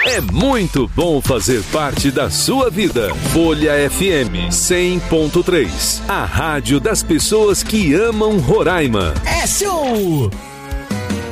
É muito bom fazer parte da sua vida. Folha FM 100.3, a rádio das pessoas que amam Roraima. É show!